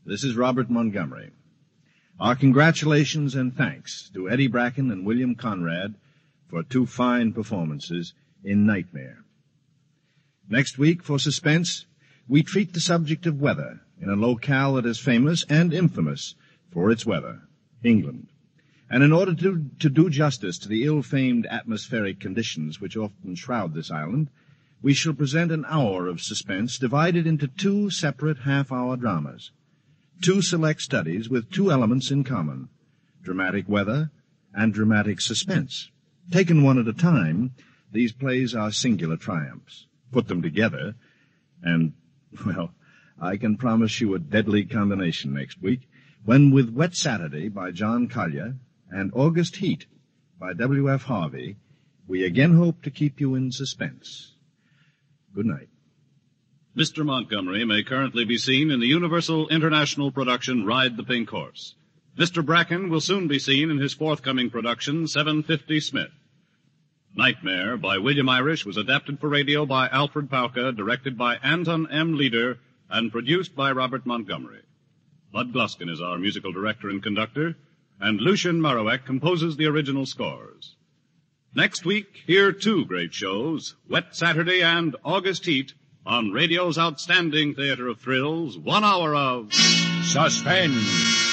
This is Robert Montgomery. Our congratulations and thanks to Eddie Bracken and William Conrad for 2 fine performances in Nightmare. Next week, for Suspense, we treat the subject of weather in a locale that is famous and infamous for its weather, England. And in order to do justice to the ill-famed atmospheric conditions which often shroud this island, we shall present an hour of suspense divided into 2 separate half-hour dramas. 2 select studies with 2 elements in common, dramatic weather and dramatic suspense. Taken one at a time, these plays are singular triumphs. Put them together, and, well, I can promise you a deadly combination next week, when with Wet Saturday by John Collier and August Heat by W.F. Harvey, we again hope to keep you in suspense. Good night. Mr. Montgomery may currently be seen in the Universal International production Ride the Pink Horse. Mr. Bracken will soon be seen in his forthcoming production, 750 Smith. Nightmare by William Irish was adapted for radio by Alfred Pauka, directed by Anton M. Leader, and produced by Robert Montgomery. Bud Gluskin is our musical director and conductor, and Lucien Moraweck composes the original scores. Next week, hear 2 great shows, Wet Saturday and August Heat, on radio's outstanding theater of thrills, 1 hour of Suspense.